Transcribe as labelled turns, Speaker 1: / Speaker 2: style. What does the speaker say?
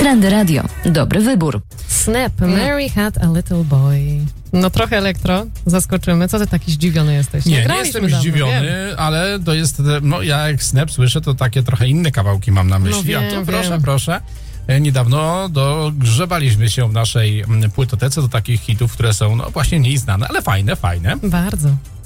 Speaker 1: Trendy Radio. Dobry wybór.
Speaker 2: Snap, Mary had a little boy. No trochę elektro, zaskoczymy. Co ty taki zdziwiony jesteś?
Speaker 3: Nie
Speaker 2: Graliśmy
Speaker 3: jestem
Speaker 2: dawno,
Speaker 3: zdziwiony,
Speaker 2: wiem.
Speaker 3: ale to jest, no ja jak Snap słyszę, to takie trochę inne kawałki mam na myśli.
Speaker 2: No
Speaker 3: A
Speaker 2: wiem,
Speaker 3: tu
Speaker 2: wiem.
Speaker 3: proszę. Niedawno dogrzebaliśmy się w naszej płytotece do takich hitów, które są no właśnie mniej znane, ale fajne.
Speaker 2: Bardzo.